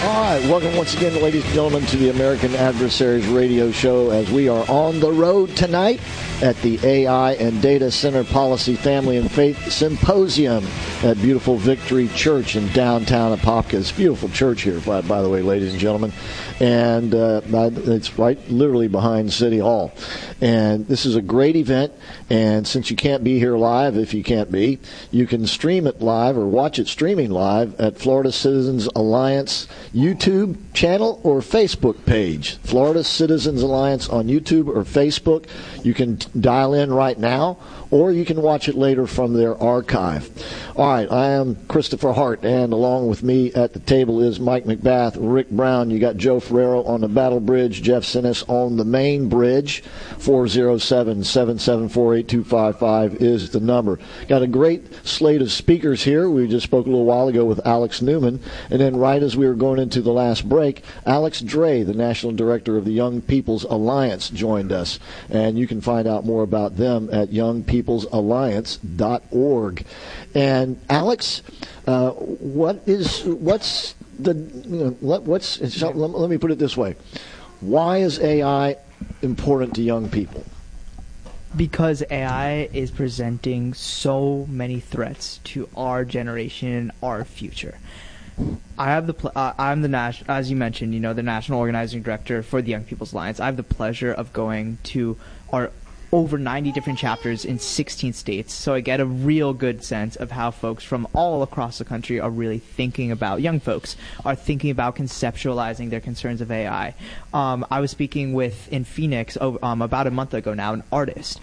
All right, welcome once again, ladies and gentlemen, to the American Adversaries Radio Show as we are on the road tonight at the AI and Data Center Policy, Family, and Faith Symposium at beautiful Victory Church in downtown Apopka. It's a beautiful church here, by the way, ladies and gentlemen. And it's right literally behind City Hall. And this is a great event. And since you can't be here live, if you can't be, you can stream it live or watch it streaming live at Florida Citizens Alliance YouTube channel or Facebook page. Florida Citizens Alliance on YouTube or Facebook. You can dial in right now, or you can watch it later from their archive. All right, I am Christopher Hart, and along with me at the table is Mike McBath, Rick Brown. You got Joe Ferrero on the Battle Bridge, Jeff Sinnis on the main bridge. 407-774-8255 is the number. Got a great slate of speakers here. We just spoke a little while ago with Alex Newman, and then right as we were going into the last break, Alex Dre, the National Director of the Young People's Alliance, joined us. And you can find out more about them at youngpeoplesalliance.org. And Alex, let me put it this way. Why is AI important to young people? Because AI is presenting so many threats to our generation and our future. I'm the as you mentioned, the national organizing director for the Young People's Alliance. I have the pleasure of going to our over 90 different chapters in 16 states, so I get a real good sense of how folks from all across the country are really thinking about, young folks are thinking about conceptualizing their concerns of AI. I was speaking in Phoenix about a month ago now, an artist.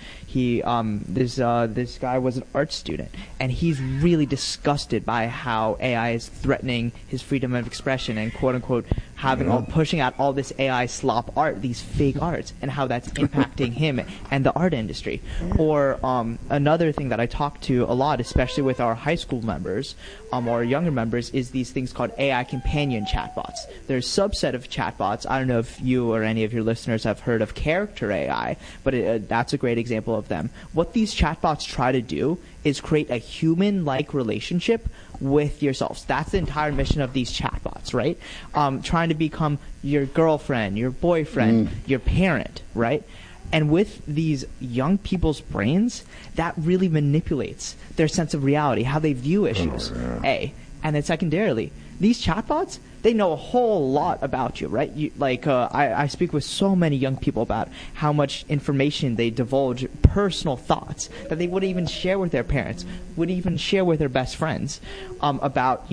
This guy was an art student, and he's really disgusted by how AI is threatening his freedom of expression and quote unquote pushing out all this AI slop art, these fake arts, and how that's impacting him and the art industry. Or another thing that I talk to a lot, especially with our high school members or younger members, is these things called AI companion chatbots. There's a subset of chatbots. I don't know if you or any of your listeners have heard of Character AI, but that's a great example of them. What these chatbots try to do is create a human-like relationship with yourselves. That's the entire mission of these chatbots, right? Trying to become your girlfriend, your boyfriend, your parent, right? And with these young people's brains, that really manipulates their sense of reality, how they view issues, A. And then secondarily, these chatbots, they know a whole lot about you, right? I speak with so many young people about how much information they divulge, personal thoughts that they wouldn't even share with their parents, wouldn't even share with their best friends, about,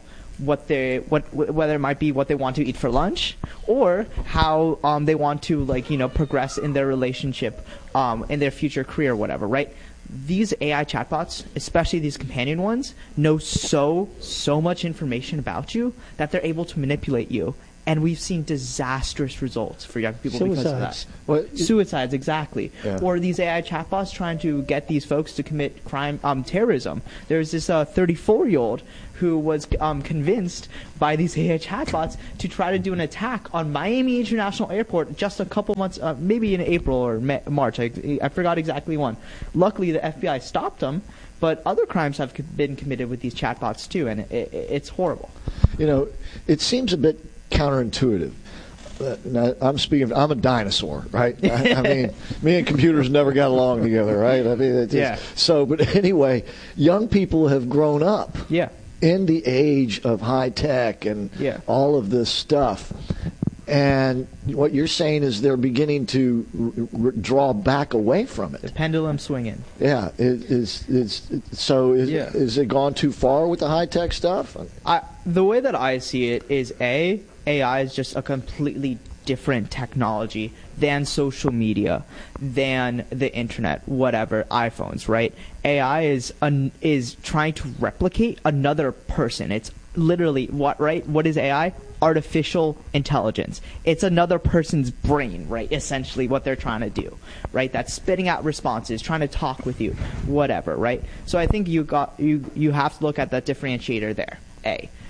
whether it might be what they want to eat for lunch, or how they want to progress in their relationship, in their future career, or whatever, right? These AI chatbots, especially these companion ones, know so much information about you that they're able to manipulate you. And we've seen disastrous results for young people because of that. Suicides, exactly. Yeah. Or these AI chatbots trying to get these folks to commit crime, terrorism. There's this 34-year-old who was convinced by these AI chatbots to try to do an attack on Miami International Airport just a couple months, maybe in April or March. I forgot exactly when. Luckily, the FBI stopped him. But other crimes have been committed with these chatbots too, and it's horrible. It seems a bit counterintuitive. I'm a dinosaur, right? I mean, me and computers never got along together, right? I mean, but anyway, young people have grown up in the age of high tech and all of this stuff. And what you're saying is they're beginning to draw back away from it. The pendulum swinging. Yeah. Is it gone too far with the high-tech stuff? The way that I see it is, AI is just a completely different technology than social media, than the internet, whatever, iPhones, right? AI is trying to replicate another person. It's literally what is AI? Artificial intelligence. It's another person's brain, right? Essentially what they're trying to do, right? That's spitting out responses, trying to talk with you, whatever, right? So I think you have to look at that differentiator there, A.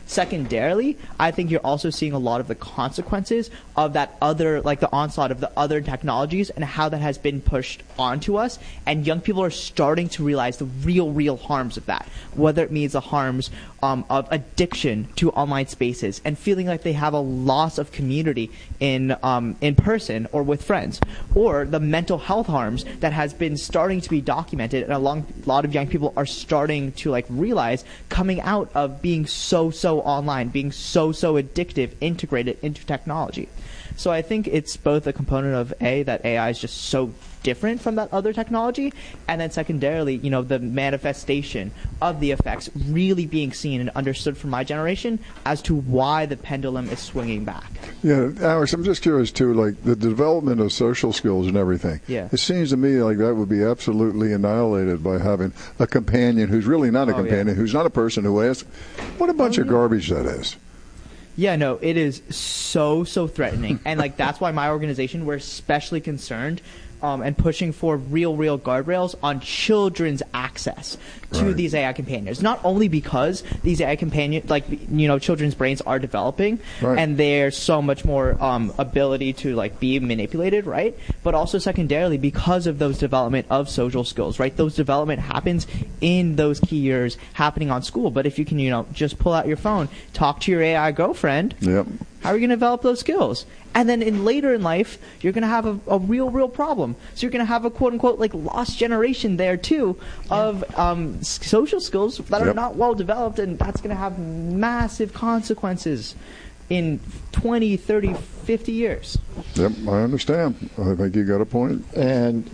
Secondarily, I think you're also seeing a lot of the consequences of that other, like the onslaught of the other technologies and how that has been pushed onto us. And young people are starting to realize the real harms of that, whether it means the harms of addiction to online spaces and feeling like they have a loss of community in person or with friends, or the mental health harms that has been starting to be documented and a lot of young people are starting to like realize coming out of being so online, being so addictive, integrated into technology. So I think it's both a component of that AI is just so different from that other technology, and then secondarily, the manifestation of the effects really being seen and understood from my generation as to why the pendulum is swinging back. Yeah, Alex, I'm just curious too, like the development of social skills and everything. Yeah. It seems to me like that would be absolutely annihilated by having a companion who's really not a companion, who's not a person who asks, what a bunch of garbage that is. Yeah, no, it is so threatening. And like that's why my organization, we're especially concerned and pushing for real guardrails on children's access to these AI companions. Not only because these AI companions, children's brains are developing and there's so much more ability to like be manipulated, right? But also secondarily because of those development of social skills, right? Those development happens in those key years happening on school. But if you can, just pull out your phone, talk to your AI girlfriend, how are you going to develop those skills? And then later in life, you're going to have a real problem. So you're going to have a quote-unquote like lost generation there, too, of social skills that are not well developed, and that's going to have massive consequences in 20, 30, 50 years. Yep, I understand. I think you got a point. And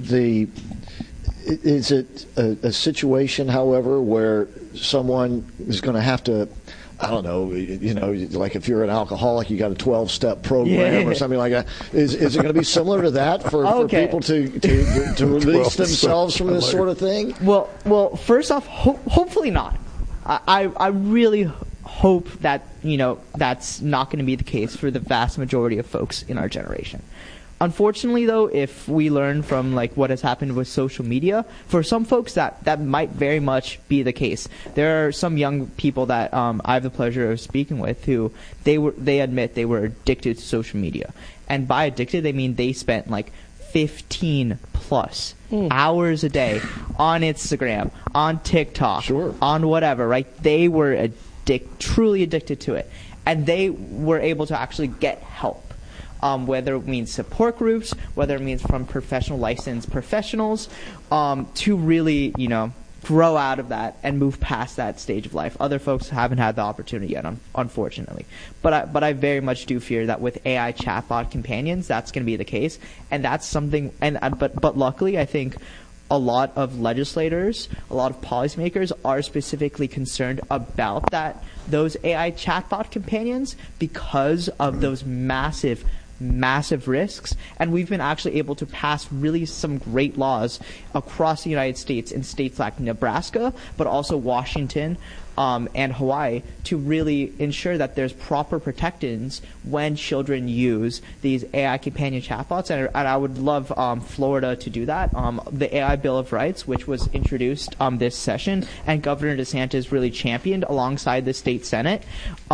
is it a situation, however, where someone is going to have to, I don't know, like if you're an alcoholic, you got a 12-step program or something like that. Is it going to be similar to that for people to release themselves from this sort of thing? Well, first off, hopefully not. I really hope that, that's not going to be the case for the vast majority of folks in our generation. Unfortunately, though, if we learn from like what has happened with social media, for some folks that might very much be the case. There are some young people that I have the pleasure of speaking with who they admit they were addicted to social media, and by addicted they mean they spent like 15 plus hours a day on Instagram, on TikTok, on whatever. Right? They were truly addicted to it, and they were able to actually get help. Whether it means support groups, whether it means from professional licensed professionals, to really, grow out of that and move past that stage of life. Other folks haven't had the opportunity yet, unfortunately. But I very much do fear that with AI chatbot companions, that's going to be the case, and that's something. But luckily, I think a lot of legislators, a lot of policymakers are specifically concerned about those AI chatbot companions because of those massive risks, and we've been actually able to pass really some great laws across the United States in states like Nebraska, but also Washington and Hawaii to really ensure that there's proper protections when children use these AI companion chatbots, and I would love Florida to do that. The AI Bill of Rights, which was introduced this session, and Governor DeSantis really championed alongside the state Senate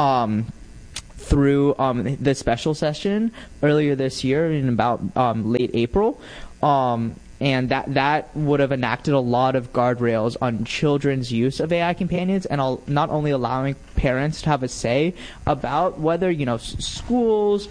through the special session earlier this year in about late April. And that would have enacted a lot of guardrails on children's use of AI companions, and not only allowing parents to have a say about whether schools,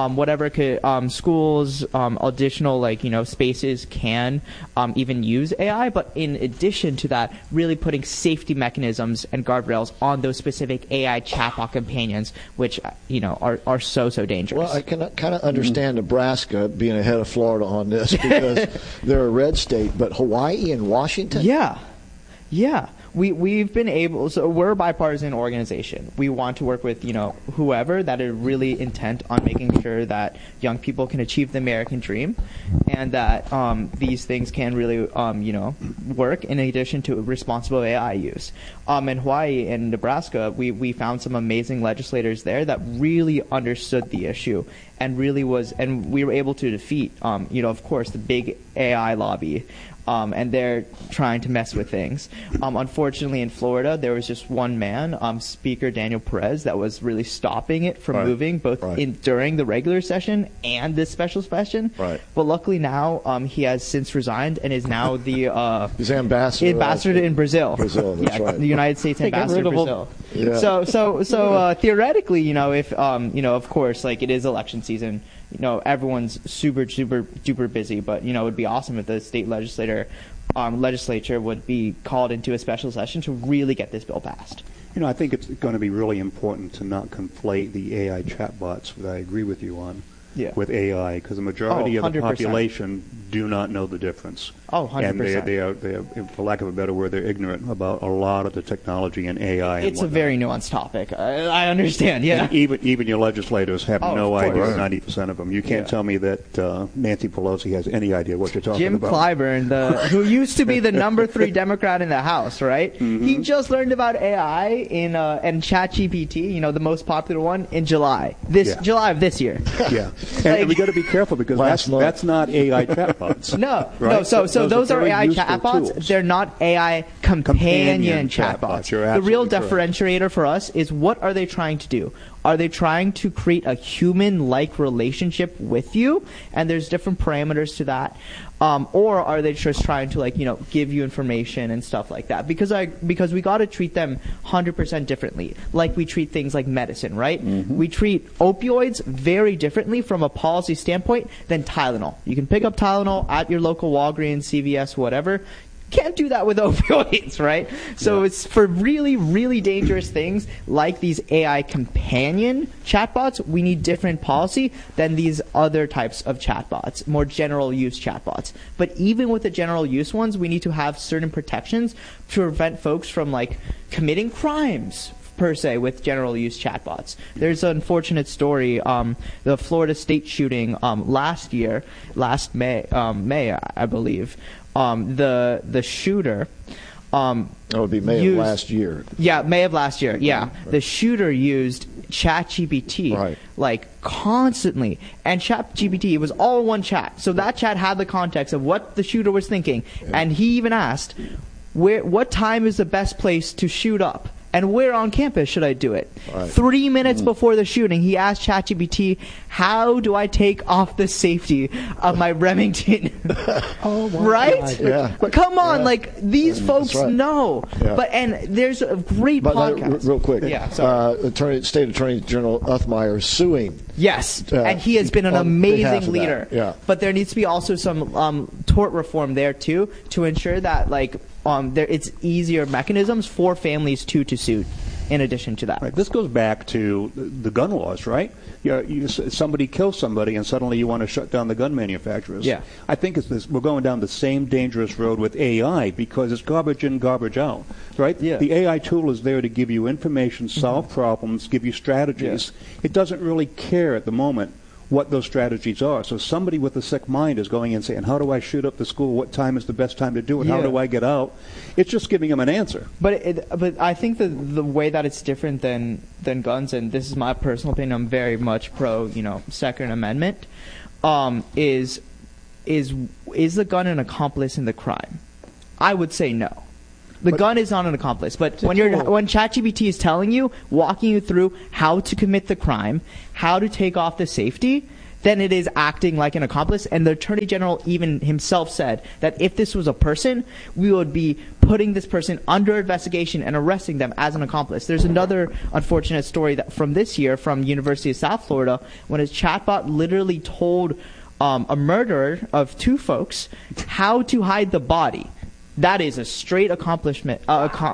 schools, additional spaces can even use AI, but in addition to that, really putting safety mechanisms and guardrails on those specific AI chatbot companions, which are so dangerous. Well, I can kind of understand Nebraska being ahead of Florida on this because they're a red state, but Hawaii and Washington? Yeah. We've been able, so we're a bipartisan organization. We want to work with, whoever that are really intent on making sure that young people can achieve the American dream, and that these things can really, work in addition to responsible AI use. In Hawaii and Nebraska, we found some amazing legislators there that really understood the issue and we were able to defeat, of course, the big AI lobby and they're trying to mess with things. Unfortunately, in Florida, there was just one man, Speaker Daniel Perez, that was really stopping it from moving, both during the regular session and this special session. But luckily now, he has since resigned and is now the he's ambassador in Brazil. That's right. The United States ambassador in Brazil. Yeah. So theoretically, if of course, like, it is election season. Everyone's super duper busy, but it would be awesome if the state legislature would be called into a special session to really get this bill passed. I think it's going to be really important to not conflate the AI chatbots that I agree with you on with AI, because the majority of the population do not know the difference. 100%. And they are, for lack of a better word, they're ignorant about a lot of the technology and AI. It's a very nuanced topic. I understand, yeah. And even your legislators have no idea, 90% of them. You can't tell me that Nancy Pelosi has any idea what you're talking about. Jim Clyburn, who used to be the number 3 Democrat in the House, right? Mm-hmm. He just learned about AI and ChatGPT, the most popular one, in July of this year. Yeah. And we got to be careful, because that's not AI chatbots. No, right? no. So those are AI chatbots. Tools. They're not AI companion chatbots. The real differentiator for us is, what are they trying to do? Are they trying to create a human-like relationship with you? And there's different parameters to that. Or are they just trying to, give you information and stuff like that? Because we got to treat them 100% differently, like we treat things like medicine, right? Mm-hmm. We treat opioids very differently from a policy standpoint than Tylenol. You can pick up Tylenol at your local Walgreens, CVS, whatever. Can't do that with opioids, right? So it's for really, really dangerous things like these AI companion chatbots, we need different policy than these other types of chatbots, more general use chatbots. But even with the general use ones, we need to have certain protections to prevent folks from committing crimes, per se, with general use chatbots. There's an unfortunate story, the Florida State shooting last May, I believe. The shooter that would be May of last year. Yeah, May of last year. Yeah. Right. The shooter used ChatGPT constantly. And ChatGPT, it was all one chat. So that chat had the context of what the shooter was thinking. Yeah. And he even asked, what time is the best place to shoot up? And where on campus should I do it? Right. 3 minutes before the shooting, he asked ChatGPT, how do I take off the safety of my Remington? Oh, my right? God. Yeah. Come on, these folks know. Yeah. And there's a great podcast. Real quick. Yeah, State Attorney General Uthmyer suing. Yes, and he has been an amazing leader. Yeah. But there needs to be also some tort reform there, too, to ensure that, it's easier mechanisms for families to sue in addition to that. Right. This goes back to the gun laws, right? Somebody kills somebody and suddenly you want to shut down the gun manufacturers. Yeah. I think we're going down the same dangerous road with AI, because it's garbage in, garbage out, right? Yeah. The AI tool is there to give you information, solve problems, give you strategies. Yeah. It doesn't really care at the moment what those strategies are. So somebody with a sick mind is going in and saying, how do I shoot up the school? What time is the best time to do it? How do I get out? It's just giving them an answer. But I think the way that it's different than guns, and this is my personal opinion, I'm very much pro, Second Amendment, is the gun an accomplice in the crime? I would say no. The gun is not an accomplice, but when ChatGPT is telling you, walking you through how to commit the crime, how to take off the safety, then it is acting like an accomplice. And the Attorney General even himself said that if this was a person, we would be putting this person under investigation and arresting them as an accomplice. There's another unfortunate story from this year from University of South Florida, when a chatbot literally told a murderer of 2 folks how to hide the body. That is a straight accomplice type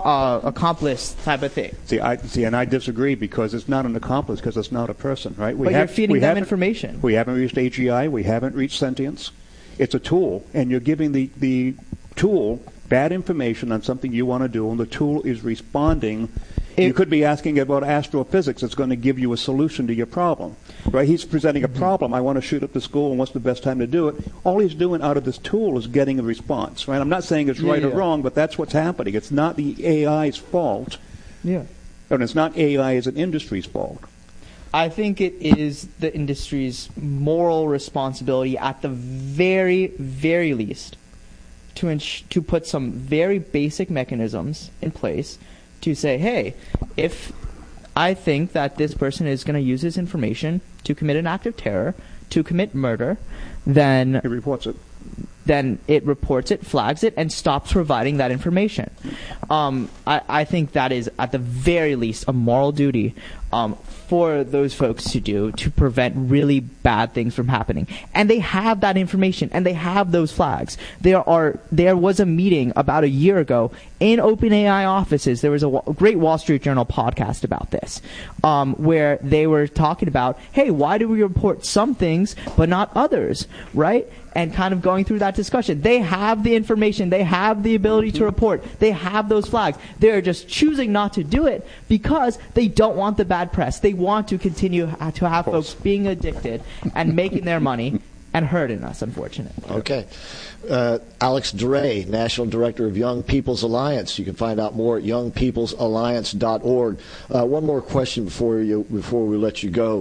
of thing. And I disagree, because it's not an accomplice, because it's not a person, right? You're feeding them information. We haven't reached AGI. We haven't reached sentience. It's a tool, and you're giving the tool bad information on something you want to do, and the tool is responding. You could be asking about astrophysics. It's going to give you a solution to your problem, right? He's presenting a problem. I want to shoot up the school, and what's the best time to do it? All he's doing out of this tool is getting a response, right? I'm not saying it's right or wrong, but that's what's happening. It's not the AI's fault. Yeah. And it's not AI as an industry's fault. I think it is the industry's moral responsibility, at the very, very least, to put some very basic mechanisms in place to say, hey, if I think that this person is going to use this information to commit an act of terror, to commit murder, then It reports it. Then it reports it, flags it, and stops providing that information. I think that is, at the very least, a moral duty for those folks to do to prevent really bad things from happening. And they have that information, and they have those flags. There was a meeting about a year ago in OpenAI offices. There was a great Wall Street Journal podcast about this, where they were talking about, hey, why do we report some things but not others, right? And kind of going through that discussion. They have the information. They have the ability to report. They have those flags. They're just choosing not to do it because they don't want the bad press. They want to continue to have folks being addicted and making their money and hurting us, unfortunately. Okay. Alex Dre, National Director of Young People's Alliance. You can find out more at youngpeoplesalliance.org. One more question before we let you go.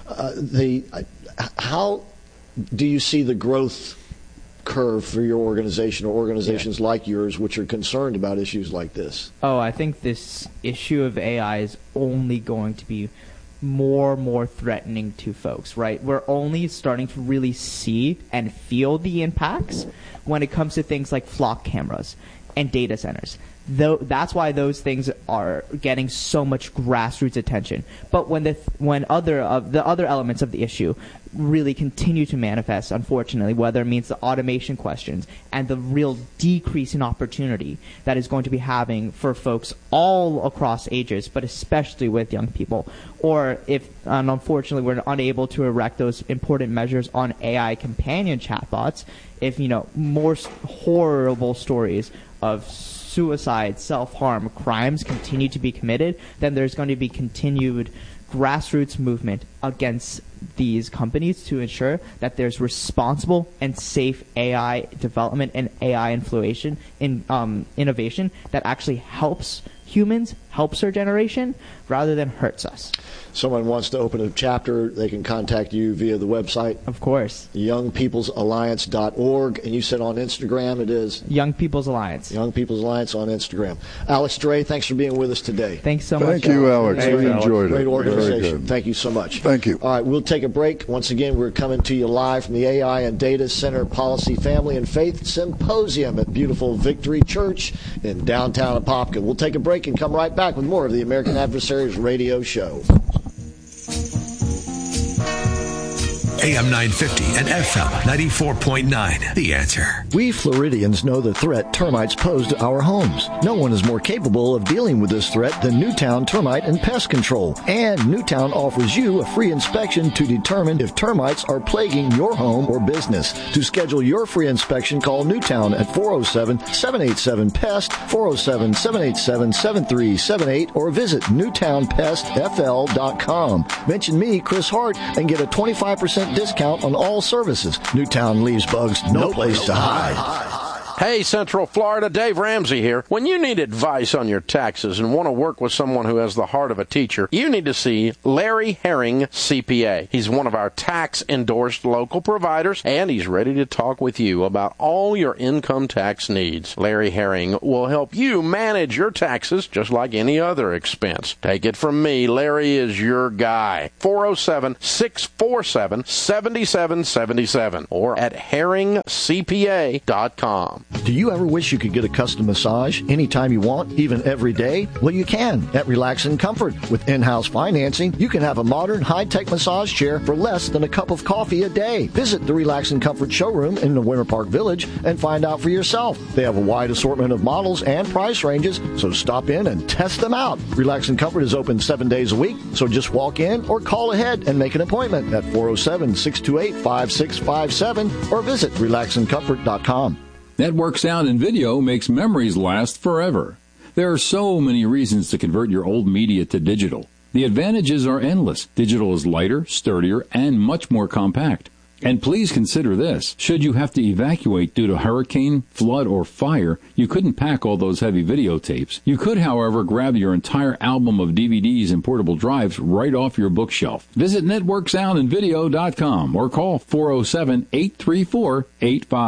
How do you see the growth curve for your organization or organizations like yours which are concerned about issues like this? Oh, I think this issue of AI is only going to be more threatening to folks, right? We're only starting to really see and feel the impacts when it comes to things like flock cameras and data centers. That's why those things are getting so much grassroots attention. But when the other elements of the issue really continue to manifest, unfortunately, whether it means the automation questions and the real decrease in opportunity that is going to be having for folks all across ages, but especially with young people, or if, unfortunately, we're unable to erect those important measures on AI companion chatbots, if, more horrible stories of suicide, self-harm, crimes continue to be committed, then there's going to be continued grassroots movement against these companies to ensure that there's responsible and safe AI development and AI innovation that actually helps humans, helps our generation, rather than hurts us. Someone wants to open a chapter, they can contact you via the website. Of course. youngpeoplesalliance.org. And you said on Instagram it is? Young People's Alliance. Young People's Alliance on Instagram. Alex Dre, thanks for being with us today. Thanks so much. Thank you, Alex. We enjoyed it. Great organization. Very good. Thank you so much. Thank you. All right, we'll take a break. Once again, we're coming to you live from the AI and Data Center Policy, Family, and Faith Symposium at beautiful Victory Church in downtown Apopka. We'll take a break and come right back with more of the American Adversaries Radio Show. AM 950 and FM 94.9. The Answer. We Floridians know the threat termites pose to our homes. No one is more capable of dealing with this threat than Newtown Termite and Pest Control. And Newtown offers you a free inspection to determine if termites are plaguing your home or business. To schedule your free inspection, call Newtown at 407-787-PEST, 407-787-7378, or visit newtownpestfl.com. Mention me, Chris Hart, and get a 25% discount on all services. Newtown leaves bugs no place to hide. Hey, Central Florida, Dave Ramsey here. When you need advice on your taxes and want to work with someone who has the heart of a teacher, you need to see Larry Herring, CPA. He's one of our tax-endorsed local providers, and he's ready to talk with you about all your income tax needs. Larry Herring will help you manage your taxes just like any other expense. Take it from me, Larry is your guy. 407-647-7777 or at herringcpa.com. Do you ever wish you could get a custom massage anytime you want, even every day? Well, you can at Relax and Comfort. With in-house financing, you can have a modern, high-tech massage chair for less than a cup of coffee a day. Visit the Relax and Comfort showroom in the Winter Park Village and find out for yourself. They have a wide assortment of models and price ranges, so stop in and test them out. Relax and Comfort is open 7 days a week, so just walk in or call ahead and make an appointment at 407-628-5657 or visit relaxandcomfort.com. Network Sound and Video makes memories last forever. There are so many reasons to convert your old media to digital. The advantages are endless. Digital is lighter, sturdier, and much more compact. And please consider this. Should you have to evacuate due to hurricane, flood, or fire, you couldn't pack all those heavy videotapes. You could, however, grab your entire album of DVDs and portable drives right off your bookshelf. Visit networksoundandvideo.com or call 407-834-85.